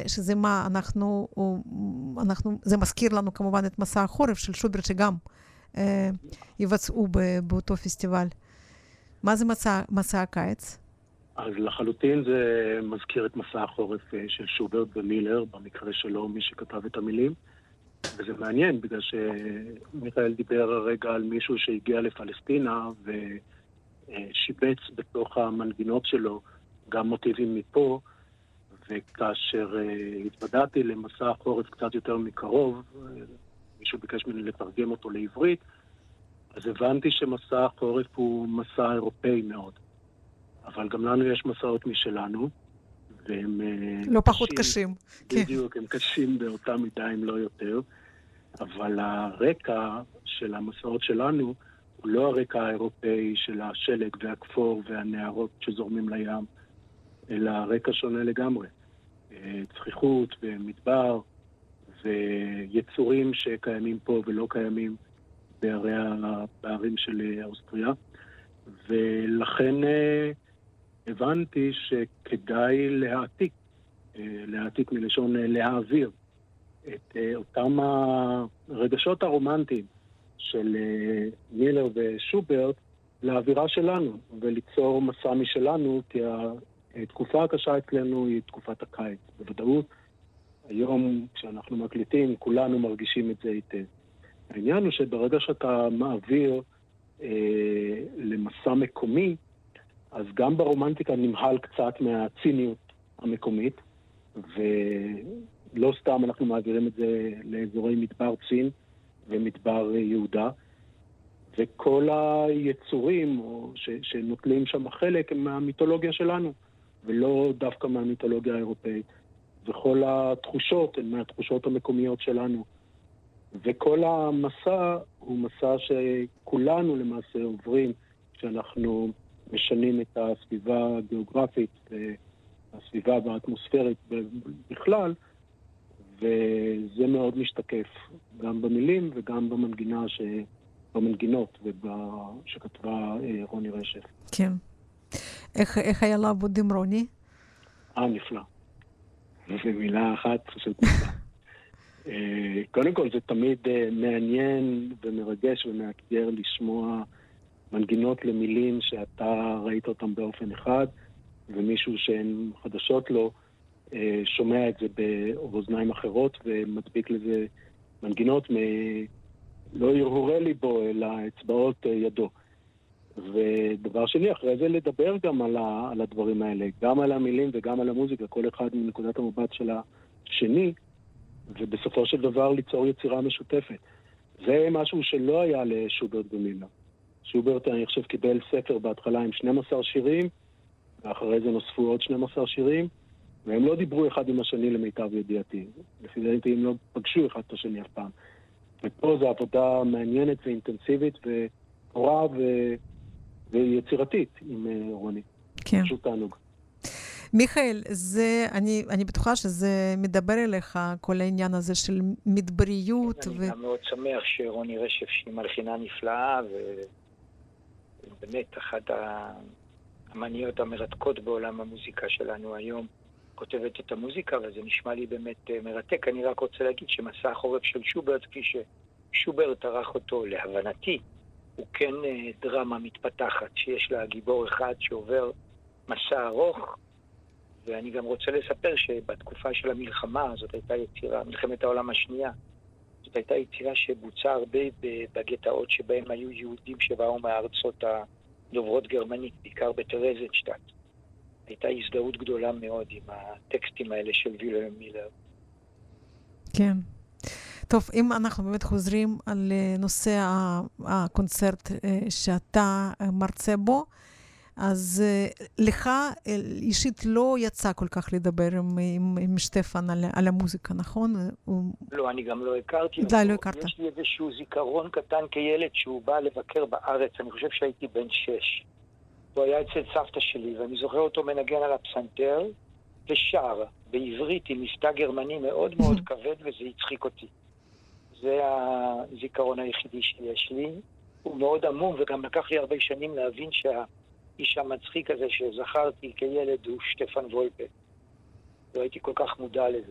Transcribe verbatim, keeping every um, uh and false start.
שזה מה, אנחנו, אנחנו, זה מזכיר לנו כמובן את מסע החורף של שוברט, שגם אה, יבצעו באותו פסטיבל. מה זה מסע, מסע הקיץ? אז לחלוטין זה מזכיר את מסע החורף של שוברט ומילר, במקרה שלו מי שכתב את המילים. וזה מעניין, בגלל שמיכאל דיבר הרגע על מישהו שהגיע לפלסטינה ושיבץ בתוך המנגינות שלו גם מוטיבים מפה, וכאשר התוודעתי למסע החורף קצת יותר מקרוב, מישהו ביקש ממני לתרגם אותו לעברית, אז הבנתי שמסע החורף הוא מסע אירופאי מאוד. אבל גם לנו יש מסעות משלנו, והם... לא פחות קשים. בדיוק, הם קשים באותה מידה, אם לא יותר. אבל הרקע של המסעות שלנו הוא לא הרקע האירופאי של השלג והכפור והנערות שזורמים לים, אלא הרקע שונה לגמרי. צחיחות ומדבר ויצורים שקיימים פה ולא קיימים בערי, בערים של אוסטריה. ולכן הבנתי שכדאי להעתיק, להעתיק מלשון להעביר, את אותם הרגשות הרומנטיים של מילר ושוברט לאווירה שלנו, וליצור מסע משלנו, כי התקופה הקשה אצלנו היא תקופת הקיץ. בוודאות, היום כשאנחנו מקליטים, כולנו מרגישים את זה היטב. העניין הוא שברגע שאתה מעביר אה, למסע מקומי, אז גם ברומנטיקה נמהל קצת מהציניות המקומית, ולא סתם אנחנו מעבירים את זה לאזורי מדבר צין ומדבר יהודה, וכל היצורים ש, שנוטלים שם חלק הם מהמיתולוגיה שלנו, ולא דווקא מהמיתולוגיה האירופאית. וכל התחושות הן מהתחושות המקומיות שלנו. וכל המסע הוא מסע שכולנו למעשה עוברים, כשאנחנו משנים את הסביבה הגיאוגרפית, הסביבה והאטמוספרית בכלל, וזה מאוד משתקף גם במילים וגם במנגינה ש... במנגינות שכתבה רוני רשף. כן. איך, איך היה לעבוד עם רוני? אה, נפלא. זו מילה אחת פשוט נפלא. קודם כל, זה תמיד מעניין ומרגש ומאתגר לשמוע מנגינות למילים שאתה ראית אותם באופן אחד, ומישהו שהן חדשות לו שומע את זה באוזניים אחרות ומדביק לזה מנגינות מ... לא ירהורי ליבו, אלא אצבעות ידו. ודבר שני, אחרי זה לדבר גם על, ה, על הדברים האלה, גם על המילים וגם על המוזיקה, כל אחד מנקודת המבט של השני, ובסופו של דבר ליצור יצירה משותפת. זה משהו שלא היה לשוברט ומילר. שוברט, אני חושב, קיבל ספר בהתחלה עם שנים עשר שירים, ואחרי זה נוספו עוד שנים עשר שירים, והם לא דיברו אחד עם השני למיטב ידיעתי. לפי דעתי הם לא פגשו אחד את השני אף פעם. ופה זו עבודה מעניינת ואינטנסיבית ותורה ו... ויצירתית עם רוני. כן. פשוט תענוג. מיכאל, זה, אני, אני בטוחה שזה מדבר אליך, כל העניין הזה של מדבריות. אני ו... גם מאוד שמח שרוני רשף, שהיא מלחינה נפלאה, ובאמת אחת המניות המרתקות בעולם המוזיקה שלנו היום, כותבת את המוזיקה, וזה נשמע לי באמת מרתק. אני רק רוצה להגיד שמסע החורף של שוברט, כפי ששוברט ערך אותו להבנתי, הוא כן דרמה מתפתחת, שיש לה גיבור אחד שעובר מסע ארוך, ואני גם רוצה לספר שבתקופה של המלחמה, זאת הייתה יצירה, מלחמת העולם השנייה, זאת הייתה יצירה שבוצעה הרבה בגטאות שבהם היו יהודים שבאו מהארצות הדוברות גרמנית, בעיקר בטרזנשטט. הייתה הזדהות גדולה מאוד עם הטקסטים האלה של וילהלם מילר. כן. טוב, אם אנחנו באמת חוזרים על נושא הקונצרט שאתה מרצה בו, אז לך אישית לא יצא כל כך לדבר עם, עם, עם שטפן על, על המוזיקה, נכון? לא, אני גם לא הכרתי. די, לא הכרת. יש לי איזשהו זיכרון קטן כילד שהוא בא לבקר בארץ, אני חושב שהייתי בן שש. הוא היה אצל סבתא שלי, ואני זוכר אותו מנגן על הפסנתר, ושר בעברית עם מבטא גרמני מאוד מאוד כבד, וזה הצחיק אותי. זה הזיכרון היחידי שיש לי. הוא מאוד עמום, וגם לקח לי הרבה שנים להבין שהאיש המצחיק הזה שזכרתי כילד הוא שטפן וולפה. לא הייתי כל כך מודע לזה.